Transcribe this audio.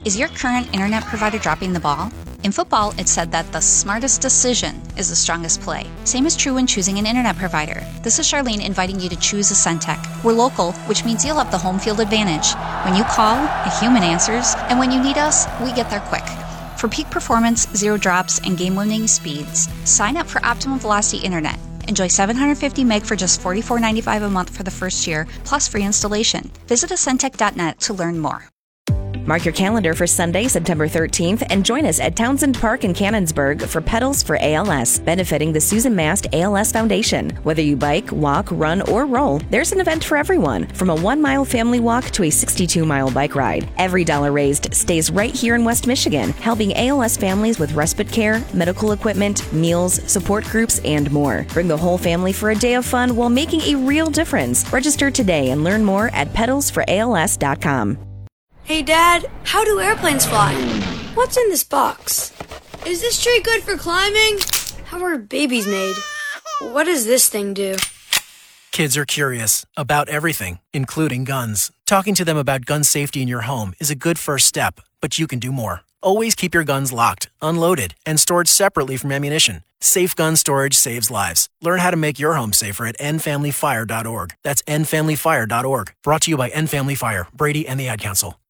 Is your current internet provider dropping the ball? In football, it's said that the smartest decision is the strongest play. Same is true when choosing an internet provider. This is Charlene inviting you to choose a Centec. We're local, which means you'll have the home field advantage. When you call, a human answers, and when you need us, we get there quick. For peak performance, zero drops, and game-winning speeds, sign up for Optimum Velocity Internet. Enjoy 750 meg for just $44.95 a month for the first year, plus free installation. Visit Centec.net to learn more. Mark your calendar for Sunday, September 13th, and join us at Townsend Park in Canonsburg for Pedals for ALS, benefiting the Susan Mast ALS Foundation. Whether you bike, walk, run, or roll, there's an event for everyone, from a 1-mile family walk to a 62-mile bike ride. Every dollar raised stays right here in West Michigan, helping ALS families with respite care, medical equipment, meals, support groups, and more. Bring the whole family for a day of fun while making a real difference. Register today and learn more at pedalsforals.com. Hey, Dad, how do airplanes fly? What's in this box? Is this tree good for climbing? How are babies made? What does this thing do? Kids are curious about everything, including guns. Talking to them about gun safety in your home is a good first step, but you can do more. Always keep your guns locked, unloaded, and stored separately from ammunition. Safe gun storage saves lives. Learn how to make your home safer at endfamilyfire.org. That's endfamilyfire.org. Brought to you by End Family Fire, Brady, and the Ad Council.